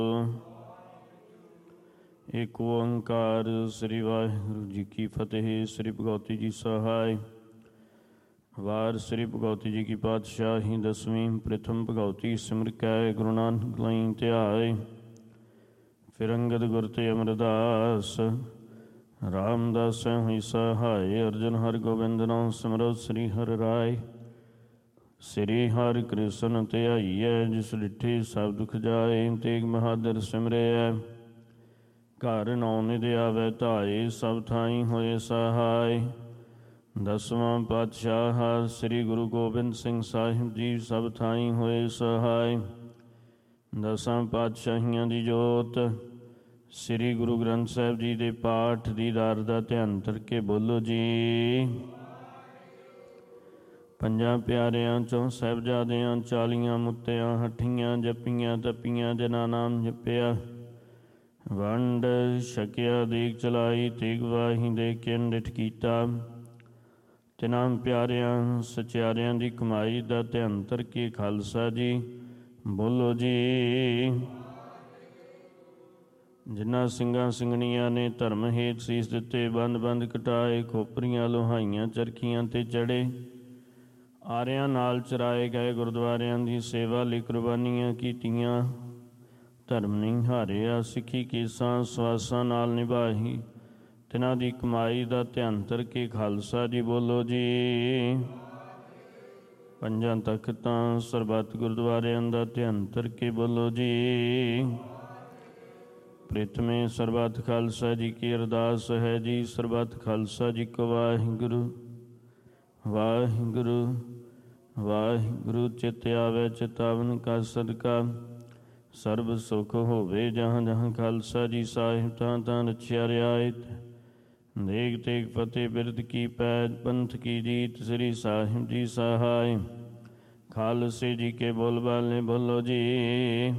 ਏਕ ਓੰਕਾਰ ਸ੍ਰੀ ਵਾਹਿਗੁਰੂ ਜੀ ਕੀ ਫਤਿਹ। ਸ੍ਰੀ ਭਗਵਤੀ ਜੀ ਸਹਾਇ। ਵਾਰ ਸ੍ਰੀ ਭਗਵਤੀ ਜੀ ਕੀ ਪਾਤਸ਼ਾਹੀ ਦਸਵੀਂ। ਪ੍ਰਥਮ ਭਗਵਤੀ ਸਿਮਰ ਕੈ ਗੁਰੂ ਨਾਨਕ ਲਈ ਧਿਆਏ। ਫਿਰ ਅੰਗਦ ਗੁਰ ਤੇ ਅਮਰਦਾਸ ਰਾਮਦਾਸ ਹੋਈ ਸਹਾਇ। ਅਰਜਨ ਹਰਿ ਗੋਬਿੰਦ ਨਾਮ ਸਿਮਰੋ ਸ੍ਰੀ ਹਰਿ ਰਾਇ। ਸ੍ਰੀ ਹਰਿ ਕ੍ਰਿਸ਼ਨ ਧਿਆਈਐ। ਜਿਸ ਡਿਠੀ ਸਭ ਦੁਖ ਜਾਏ। ਤੇਗ ਬਹਾਦਰ ਸਿਮਰਿਐ। ਘਰ ਨੌ ਨਿਧ ਆਵੈ ਧਾਏ। ਸਭ ਥਾਈ ਹੋਏ ਸਹਾਇ। ਦਸਵਾਂ ਪਾਤਸ਼ਾਹ ਸ੍ਰੀ ਗੁਰੂ ਗੋਬਿੰਦ ਸਿੰਘ ਸਾਹਿਬ ਜੀ ਸਭ ਥਾਈ ਹੋਏ ਸਹਾਇ। ਦਸਾਂ ਪਾਤਸ਼ਾਹੀਆਂ ਦੀ ਜੋਤ ਸ੍ਰੀ ਗੁਰੂ ਗ੍ਰੰਥ ਸਾਹਿਬ ਜੀ ਦੇ ਪਾਠ ਦੀਦਾਰ ਦਾ ਧਿਆਨ ਕਰਕੇ ਬੋਲੋ ਜੀ। ਪੰਜਾਂ ਪਿਆਰਿਆਂ ਚੋਂ ਸਾਹਿਬਜ਼ਾਦਿਆਂ 40 ਮੁੱਤਿਆਂ ਹੱਠੀਆਂ ਜਪੀਆਂ ਤਪੀਆਂ ਜਨਾਂ ਨਾਮ ਜਪਿਆ। ਵੰਡ ਛਕਿਆ ਦੇਗ ਚਲਾਈ। ਤੇਗ ਵਾਹੀ ਦੇ ਕਿਨ ਡਿਠ ਕੀਤਾ। ਤਿਨਾਂ ਪਿਆਰਿਆਂ ਸਚਿਆਰਿਆਂ ਦੀ ਕਮਾਈ ਦਾ ਧਿਆਨ ਕਰਕੇ ਖਾਲਸਾ ਜੀ ਬੋਲੋ ਜੀ। ਜਿਨ੍ਹਾਂ ਸਿੰਘਾਂ ਸਿੰਘਣੀਆਂ ਨੇ ਧਰਮ ਹੇਤ ਸੀਸ ਦਿੱਤੇ। ਬੰਦ ਬੰਦ ਕਟਾਏ। ਖੋਪਰੀਆਂ ਲੋਹਾਈਆਂ ਚਰਖੀਆਂ ਤੇ ਚੜੇ। ਆਰਿਆਂ ਨਾਲ ਚਰਾਏ ਗਏ। ਗੁਰਦੁਆਰਿਆਂ ਦੀ ਸੇਵਾ ਲਈ ਕੁਰਬਾਨੀਆਂ ਕੀਤੀਆਂ। ਧਰਮ ਨਹੀਂ ਹਾਰਿਆ। ਸਿੱਖੀ ਕੇਸਾਂ ਸਵਾਸਾਂ ਨਾਲ ਨਿਭਾਹੀ। ਤਿਨਾਂ ਦੀ ਕਮਾਈ ਦਾ ਧਿਆਨ ਕਰਕੇ ਖਾਲਸਾ ਜੀ ਬੋਲੋ ਜੀ। ਪੰਜਾਂ ਤਖ਼ਤਾਂ ਸਰਬੱਤ ਗੁਰਦੁਆਰਿਆਂ ਦਾ ਧਿਆਨ ਕਰਕੇ ਬੋਲੋ ਜੀ। ਪ੍ਰਿਥਮੇ ਸਰਬੱਤ ਖਾਲਸਾ ਜੀ ਕੀ ਅਰਦਾਸ ਹੈ ਜੀ। ਸਰਬੱਤ ਖਾਲਸਾ ਜੀ ਕੋ ਵਾਹਿਗੁਰੂ ਵਾਹਿਗੁਰੂ ਵਾਹਿਗੁਰੂ। ਚਿਤ ਆਵੈ ਚਿਤਾਵਨ ਕਾ ਸਦਕਾ। ਸਰਬ ਸੁਖ ਹੋਵੇ ਜਹਾਂ ਜਹਾਂ ਖਾਲਸਾ ਜੀ ਸਾਹਿਬ ਤਾਂ ਤਾਂ ਰਛਿਆ ਰਿਆਇਤ। ਦੇਗ ਤੇਗ ਫਤਿਹ ਬਿਰਦ ਕੀ ਪੈਜ ਪੰਥ ਕੀ ਜੀਤ। ਸ੍ਰੀ ਸਾਹਿਬ ਜੀ ਸਹਾਇ। ਖਾਲਸੇ ਜੀ ਕੇ ਬੋਲ ਬਾਲੇ ਬੋਲੋ ਜੀ।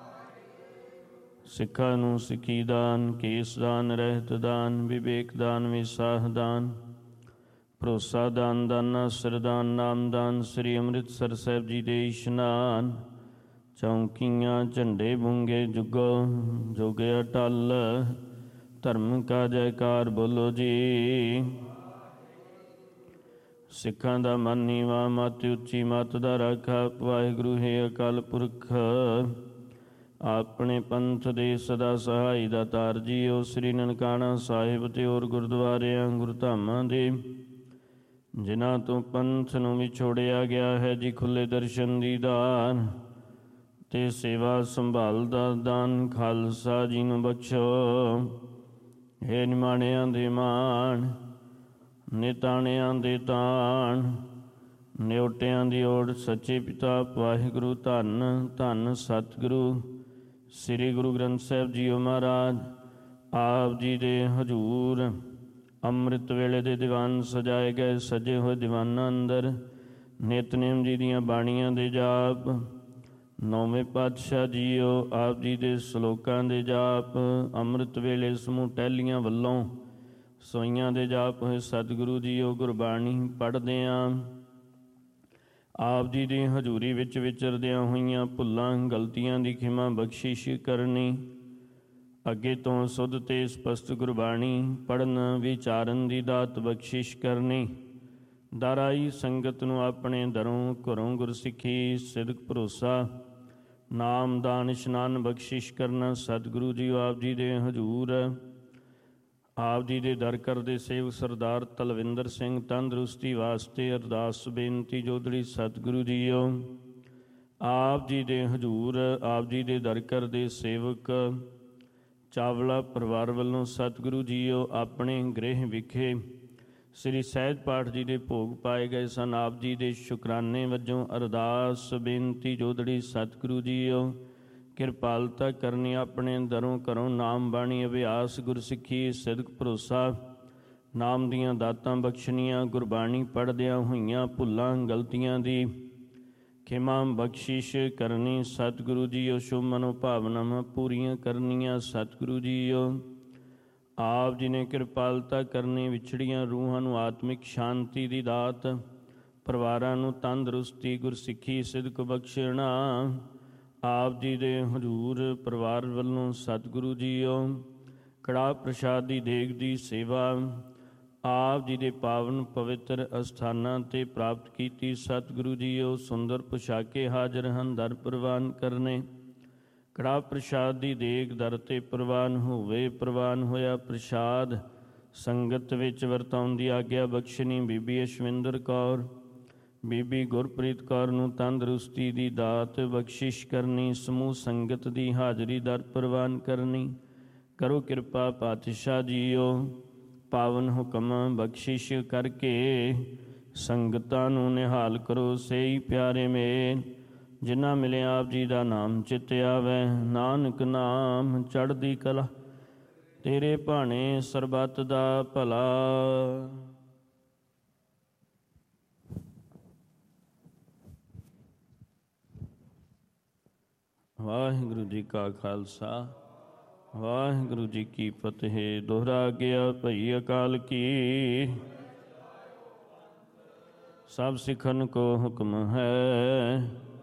ਸਿੱਖਾਂ ਨੂੰ ਸਿੱਖੀ ਦਾਨ। ਕੇਸ ਦਾਨ ਰਹਿਤ ਦਾਨ। ਵਿਵੇਕ ਦਾਨ ਵਿਸਾਹ ਦਾਨ। ਭਰੋਸਾ ਦਾਨ ਦਾਨਾ ਸਰਦਾਨ ਨਾਮ ਦਾਨ। ਸ੍ਰੀ ਅੰਮ੍ਰਿਤਸਰ ਸਾਹਿਬ ਜੀ ਦੇ ਇਸ਼ਨਾਨ। ਚੌਂਕੀਆਂ ਝੰਡੇ ਬੁੰਗੇ ਜੁਗੋ ਜੁਗ ਅਟਲ। ਧਰਮ ਕਾ ਜੈਕਾਰ ਬੋਲੋ ਜੀ। ਸਿੱਖਾਂ ਦਾ ਮਨ ਨੀਵਾ ਮਤ ਉੱਚੀ ਮਤ ਦਾ ਰਾਖਾ। ਵਾਹਿਗੁਰੂ ਹੈ ਅਕਾਲ ਪੁਰਖ ਆਪਣੇ ਪੰਥ ਦੇ ਸਦਾ ਸਹਾਈ ਦਾ ਤਾਰ ਜੀਓ। ਸ੍ਰੀ ਨਨਕਾਣਾ ਸਾਹਿਬ ਤੇ ਹੋਰ ਗੁਰਦੁਆਰਿਆਂ ਗੁਰਧਾਮਾਂ ਦੇ ਜਿਨ੍ਹਾਂ ਤੋਂ ਪੰਥ ਨੂੰ ਵਿਛੋੜਿਆ ਗਿਆ ਹੈ ਜੀ ਖੁੱਲੇ ਦਰਸ਼ਨ ਦੀ ਦਾਨ ਤੇ ਸੇਵਾ ਸੰਭਾਲ ਦਾ ਦਾਨ ਖਾਲਸਾ ਜੀ ਨੂੰ ਬਖਸ਼ੋ। ਹੇ ਨਿਮਾਣਿਆਂ ਦੇ ਮਾਣ ਨਿਤਾਣਿਆਂ ਦੇ ਤਾਣ। ਨਿਉਟਿਆਂ ਦੀ ਓਟ ਸੱਚੇ ਪਿਤਾ ਵਾਹਿਗੁਰੂ ਧੰਨ ਧੰਨ ਸਤਿਗੁਰੂ ਸ੍ਰੀ ਗੁਰੂ ਗ੍ਰੰਥ ਸਾਹਿਬ ਜੀਓ ਮਹਾਰਾਜ। ਆਪ ਜੀ ਦੇ ਹਜ਼ੂਰ ਅੰਮ੍ਰਿਤ ਵੇਲੇ ਦੇ ਦੀਵਾਨ ਸਜਾਏ ਗਏ। ਸਜੇ ਹੋਏ ਦੀਵਾਨਾਂ ਅੰਦਰ ਨਿਤਨੇਮ ਜੀ ਦੀਆਂ ਬਾਣੀਆਂ ਦੇ ਜਾਪ। ਨੌਵੇਂ ਪਾਤਸ਼ਾਹ ਜੀਓ ਆਪ ਜੀ ਦੇ ਸਲੋਕਾਂ ਦੇ ਜਾਪ। ਅੰਮ੍ਰਿਤ ਵੇਲੇ ਸਮੂਹ ਟਹਿਲੀਆਂ ਵੱਲੋਂ ਸੋਈਆਂ ਦੇ ਜਾਪ ਹੋਏ। ਸਤਿਗੁਰੂ ਜੀਓ ਗੁਰਬਾਣੀ ਪੜ੍ਹਦਿਆਂ ਆਪ ਜੀ ਦੀ ਹਜ਼ੂਰੀ ਵਿੱਚ ਵਿਚਰਦਿਆਂ ਹੋਈਆਂ ਭੁੱਲਾਂ ਗਲਤੀਆਂ ਦੀ ਖਿਮਾ ਬਖਸ਼ਿਸ਼ ਕਰਨੀ। ਅੱਗੇ ਤੋਂ ਸੁੱਧ ਤੇ ਸਪਸ਼ਟ ਗੁਰਬਾਣੀ ਪੜ੍ਹਨ ਵਿਚਾਰਨ ਦੀ ਦਾਤ ਬਖਸ਼ਿਸ਼ ਕਰਨੀ। ਦਰ ਆਈ ਸੰਗਤ ਨੂੰ ਆਪਣੇ ਦਰੋਂ ਘਰੋਂ ਗੁਰਸਿੱਖੀ ਸਿਦਕ ਭਰੋਸਾ ਨਾਮ ਦਾਨ ਇਸ਼ਨਾਨ ਬਖਸ਼ਿਸ਼ ਕਰਨਾ। ਸਤਿਗੁਰੂ ਜੀ ਆਪ ਜੀ ਦੇ ਹਜ਼ੂਰ ਆਪ ਜੀ ਦੇ ਦਰ ਕਰਦੇ ਸੇਵਕ ਸਰਦਾਰ ਤਲਵਿੰਦਰ ਸਿੰਘ ਤੰਦਰੁਸਤੀ ਵਾਸਤੇ ਅਰਦਾਸ ਬੇਨਤੀ ਜੋਦੜੀ। ਸਤਿਗੁਰੂ ਜੀਓ ਆਪ ਜੀ ਦੇ ਹਜ਼ੂਰ ਆਪ ਜੀ ਦੇ ਦਰ ਕਰਦੇ ਸੇਵਕ ਚਾਵਲਾ ਪਰਿਵਾਰ ਵੱਲੋਂ ਸਤਿਗੁਰੂ ਜੀਓ ਆਪਣੇ ਗ੍ਰਹਿ ਵਿਖੇ ਸ੍ਰੀ ਸਹਿਜ ਪਾਠ ਜੀ ਦੇ ਭੋਗ ਪਾਏ ਗਏ ਸਨ। ਆਪ ਜੀ ਦੇ ਸ਼ੁਕਰਾਨੇ ਵਜੋਂ ਅਰਦਾਸ ਬੇਨਤੀ ਜੋਦੜੀ। ਸਤਿਗੁਰੂ ਜੀਓ ਕਿਰਪਾਲਤਾ ਕਰਨੀ ਆਪਣੇ ਦਰੋਂ ਘਰੋਂ ਨਾਮ ਬਾਣੀ ਅਭਿਆਸ ਗੁਰਸਿੱਖੀ ਸਿਦਕ ਭਰੋਸਾ ਨਾਮ ਦੀਆਂ ਦਾਤਾਂ ਬਖਸ਼ਣੀਆਂ। ਗੁਰਬਾਣੀ ਪੜ੍ਹਦਿਆਂ ਹੋਈਆਂ ਭੁੱਲਾਂ ਗਲਤੀਆਂ ਦੀ ਖਿਮਾ ਬਖਸ਼ਿਸ਼ ਕਰਨੀ। ਸਤਿਗੁਰੂ ਜੀਓ ਸ਼ੁਭ ਮਨੋ ਭਾਵਨਾਵਾਂ ਪੂਰੀਆਂ ਕਰਨੀਆਂ। ਸਤਿਗੁਰੂ ਜੀਓ ਆਪ ਜੀ ਨੇ ਕਿਰਪਾਲਤਾ ਕਰਨੀ। ਵਿਛੜੀਆਂ ਰੂਹਾਂ ਨੂੰ ਆਤਮਿਕ ਸ਼ਾਂਤੀ ਦੀ ਦਾਤ। ਪਰਿਵਾਰਾਂ ਨੂੰ ਤੰਦਰੁਸਤੀ ਗੁਰਸਿੱਖੀ ਸਿਦਕ ਬਖਸ਼ਣਾ। ਆਪ ਜੀ ਦੇ ਹਜ਼ੂਰ ਪਰਿਵਾਰ ਵੱਲੋਂ ਸਤਿਗੁਰੂ ਜੀਓ ਕੜਾਹ ਪ੍ਰਸ਼ਾਦ ਦੀ ਦੇਗ ਦੀ ਸੇਵਾ ਆਪ ਜੀ ਦੇ ਪਾਵਨ ਪਵਿੱਤਰ ਅਸਥਾਨਾਂ 'ਤੇ ਪ੍ਰਾਪਤ ਕੀਤੀ। ਸਤਿਗੁਰੂ ਜੀਓ ਸੁੰਦਰ ਪੁਸ਼ਾਕੇ ਹਾਜ਼ਰ ਹਨ, ਦਰ ਪ੍ਰਵਾਨ ਕਰਨੇ। ਕੜਾਹ ਪ੍ਰਸ਼ਾਦ ਦੀ ਦੇਗ ਦਰ 'ਤੇ ਪ੍ਰਵਾਨ ਹੋਵੇ। ਪ੍ਰਵਾਨ ਹੋਇਆ ਪ੍ਰਸ਼ਾਦ ਸੰਗਤ ਵਿੱਚ ਵਰਤਾਉਣ ਦੀ ਆਗਿਆ ਬਖਸ਼ਣੀ। ਬੀਬੀ ਅਸ਼ਵਿੰਦਰ ਕੌਰ, ਬੀਬੀ ਗੁਰਪ੍ਰੀਤ ਕੌਰ ਨੂੰ ਤੰਦਰੁਸਤੀ ਦੀ ਦਾਤ ਬਖਸ਼ਿਸ਼ ਕਰਨੀ। ਸਮੂਹ ਸੰਗਤ ਦੀ ਹਾਜ਼ਰੀ ਦਰ ਪ੍ਰਵਾਨ ਕਰਨੀ। ਕਰੋ ਕਿਰਪਾ ਪਾਤਸ਼ਾਹ ਜੀਓ, ਪਾਵਨ ਹੁਕਮ ਬਖਸ਼ਿਸ਼ ਕਰਕੇ ਸੰਗਤਾਂ ਨੂੰ ਨਿਹਾਲ ਕਰੋ। ਸਹੀ ਪਿਆਰੇ ਮੇਲ ਜਿਨ੍ਹਾਂ ਮਿਲਿਆ ਆਪ ਜੀ ਦਾ ਨਾਮ ਚਿੱਤ ਆਵੈ। ਨਾਨਕ ਨਾਮ ਚੜ੍ਹਦੀ ਕਲਾ, ਤੇਰੇ ਭਾਣੇ ਸਰਬੱਤ ਦਾ ਭਲਾ। ਵਾਹਿਗੁਰੂ ਜੀ ਕਾ ਖਾਲਸਾ, ਵਾਹਿਗੁਰੂ ਜੀ ਕੀ ਫਤਿਹ। ਦੋਹਰਾ ਗਿਆ ਭਈ ਅਕਾਲ ਕੀ, ਸਭ ਸਿੱਖਨ ਕੋ ਹੁਕਮ ਹੈ।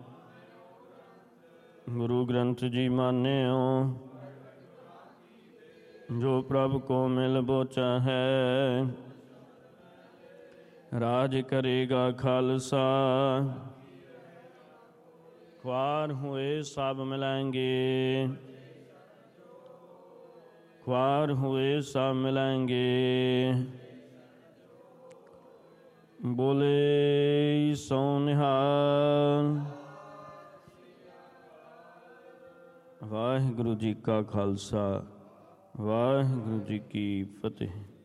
ਗੁਰੂ ਗ੍ਰੰਥ ਜੀ ਮਾਨਿਓ, ਜੋ ਪ੍ਰਭ ਕੋ ਮਿਲ ਬੋਚਾ ਹੈ। ਰਾਜ ਕਰੇਗਾ ਖਾਲਸਾ, ख्वार हुए सब मिलाएंगे, ख्वार हुए सब मिलाएंगे। बोले सो निहाल। वाहिगुरु जी का खालसा, वाहिगुरु जी की फतेह।